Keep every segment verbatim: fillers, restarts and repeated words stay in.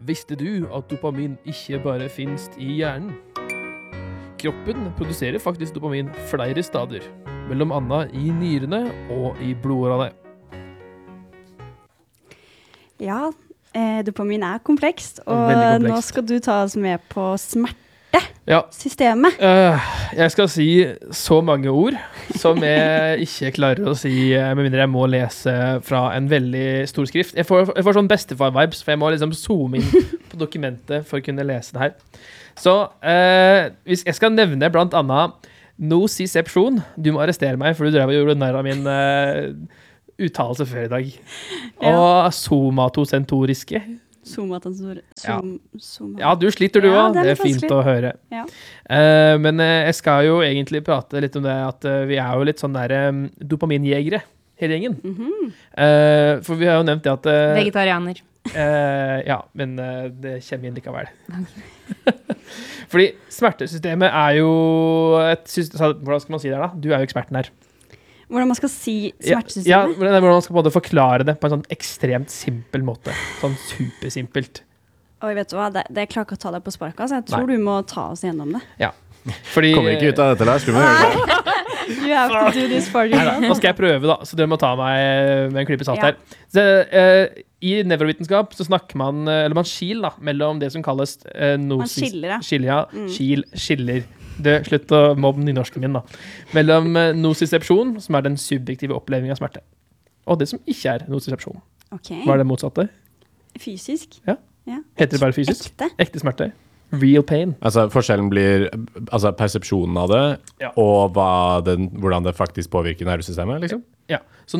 Visste du at dopamin ikke bare finnes i hjernen? Kroppen produserer faktisk dopamin flere steder, mellom annet i nyrene og i blodårene. Ja, eh, dopamin er komplekst, og komplekst. Nå skal du ta oss med på smertesystemet. Ja. Uh, jeg skal si så mange ord som jeg ikke klarer å si, med mindre jeg må lese fra en veldig stor skrift. Jeg får, jeg får sånn bestefar-vibes, for jeg må liksom zoome inn på dokumentet for å kunne lese det her. Så uh, hvis jeg skal nevne blant annet nociception. Du må arrestere meg, for du drev og gjorde nær av min uh, uttalelse før i dag. Ja. Og somatosentoriske. Somatensor. Ja. Som, soma. ja, du sliter du ja, også. Det er, det er fint vanskelig. Å høre. Ja. Uh, men uh, jeg skal jo egentlig prate litt om det, at uh, vi er jo litt sånn der um, dopaminjegere, hele gjengen. Mm-hmm. Uh, for vi har jo nevnt det at... Uh, Vegetarianer. Uh, ja, men uh, det kommer inn likevel. Fordi smertesystemet er jo et system, hvordan skal man si det her da? Du er jo eksperten her. Hvordan man skal si smertesystemet? Ja, ja, hvordan man skal både forklare det på en sånn ekstremt simpel måte. Sånn supersimpelt. Oi, vet du hva? Det, det klarer ikke å ta deg på sparket, så jeg tror Nei. Du må ta oss gjennom det. Ja. Fordi, kommer ikke ut av dette, Lars. Du må høre det. You have to do this for you. Nå skal jeg prøve da, så dere må ta meg med en klipp i salt ja. Her. Så, uh, I nevrovitenskap så snakker man, eller man skil da, mellom det som kalles uh, nosis, man skiller, ja. Skil, ja. Mm. Skil, skiller. Det, slutt å mobbe nynorsken min da. Mellom uh, nociception, som er den subjektive opplevingen av smerte, og det som ikke er nociception. Okay. Hva er det motsatte? Fysisk. Ja. Ja. Heter det bare fysisk? Ekte. Ekte smerte. Real pain. Altså forskjellen blir altså persepsjonen av det, ja. Og hva den, hvordan det faktisk påvirker nervesystemet, liksom? Ja, så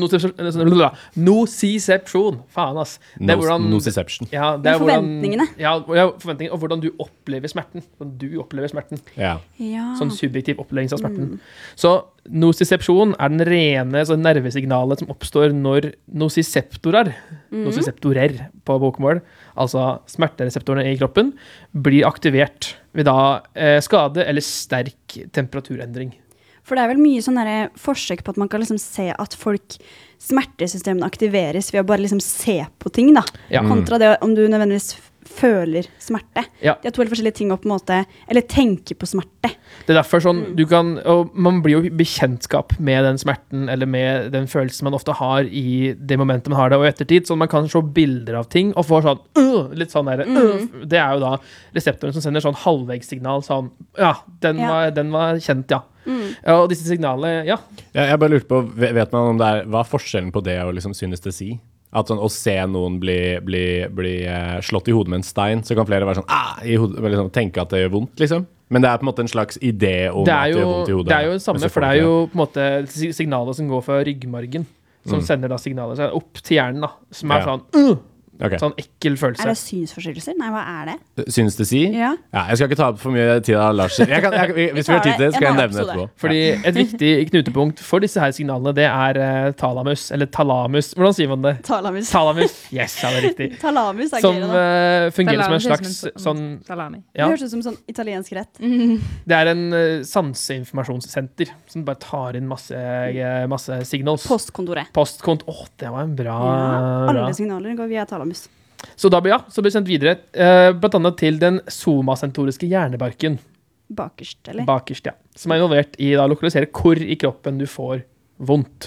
nociception, faen ass. Det er hvordan, nociception. Ja, det er forventningene. Hvordan, ja, ja, forventningene, og hvordan du opplever smerten. Hvordan du opplever smerten. Ja. Ja. Sånn subjektiv opplevelse av smerten. Mm. Så nociception er den rene så nervesignalet som oppstår når nociceptorer, mm. nociceptorer på bokmål, altså smertereseptorene i kroppen, blir aktivert ved da eh, skade eller sterk temperaturendring. For det er vel mye sånn der forsøk på at man kan liksom se at folk, smertesystemene aktiveres ved å bare liksom se på ting da. Ja. Kontra det om du nødvendigvis føler smerte. Ja. Det er to helt forskjellige ting å på en måte, eller tenke på smerte. Det er derfor sånn, mm. du kan, og man blir jo bekjentskap med den smerten, eller med den følelsen man ofte har i det momentet man har det, og ettertid, så man kan se bilder av ting, og få sånn, uh, litt sånn der, uh, mm. det er jo da reseptoren som sender sånn halvvegssignal, sånn, ja, den, ja. Var, den var kjent, ja. Mm. Ja, og disse signalene, ja. ja. Jeg bare lurte på, vet man om det er, hva er forskjellen på det og liksom synestesi? At sånn, å se noen bli, bli, bli uh, slått i hodet med en stein, så kan flere være sånn, ah, i hodet, liksom, tenke at det gjør vondt, liksom. Men det er på en måte en slags idé om det at det jo, gjør vondt i hodet. Det er jo det samme, for det er jo på en måte signaler som går fra ryggmargen, som mm. sender da signaler opp til hjernen, da, som er ja. Sånn, uh, okay. Sånn ekkel følelse. Er det synsforstyrrelser? Nei, hva er det? Synestesi? Ja. Ja, jeg skal ikke ta opp for mye tid av Lars. Jeg kan, jeg, hvis vi har tid til det, skal jeg nevne etterpå. Fordi et viktig knutepunkt for disse her signalene, det er uh, thalamus, eller thalamus. Hvordan sier man det? Thalamus. Thalamus, yes, ja, det er riktig. Thalamus er som, gøy da. Uh, fungerer som en slags som en, sånn... Salami. Ja. Det høres ut som sånn italiensk rett. Mm. Det er en uh, sanseinformasjonssenter som bare tar inn masse, uh, masse signals. Postkontoret. Postkont, åh, det var en bra... Ja, alle bra. signaler går via thalamus. Så da blir, ja, så blir det sendt videre, uh, blant annet til den somasentoriske hjernebarken. Bakerst, eller? Bakerst, ja. Som er involvert i å lokalisere hvor i kroppen du får vondt.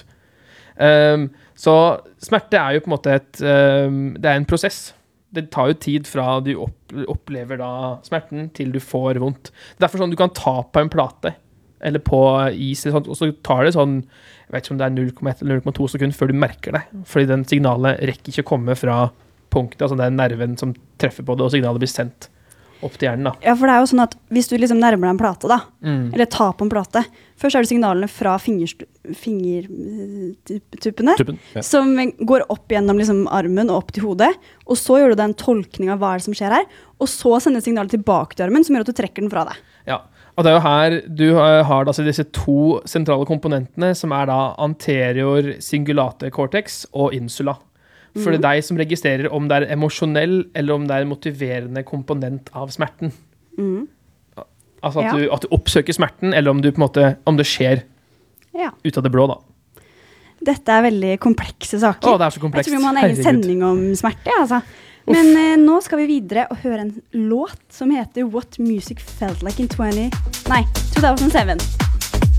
Um, så smerte er jo på en måte et, um, det er en prosess. Det tar jo tid fra du opp, opplever da smerten til du får vondt. Derfor sånn, du kan ta på en plate, eller på is, eller sånt, og så tar det sånn, jeg vet ikke om det er null komma ett eller null komma to sekunder før du merker det. Fordi den signalet rekker ikke å komme fra punktet, altså det er nerven som treffer på det, og signalet blir sendt opp til hjernen da. Ja, for det er jo sånn at hvis du liksom nærmer deg en plate da, mm. eller tar på en plate, først er det signalene fra fingertuppene, ja. som går opp gjennom liksom armen og opp til hodet, og så gjør du den tolkning av hva er det som skjer her, og så sender signalet tilbake til armen, som gjør at du trekker den fra deg. Ja, og det er jo her du har altså disse to sentrale komponentene, som er da anterior cingulate cortex og insula. For det er deg som registrerer om det er emosjonell eller om det er en motiverende komponent av smerten. Mm. Altså at, ja. du, at du oppsøker smerten, eller om, du på en måte, om det skjer ja. Ut av det blå da. Dette er veldig komplekse saker. Å, det er så komplekst. Jeg tror vi må ha en egen sending om smerte, altså. Men eh, nå skal vi videre og høre en låt som heter What Music Felt Like in twenty... Nei, two thousand seven.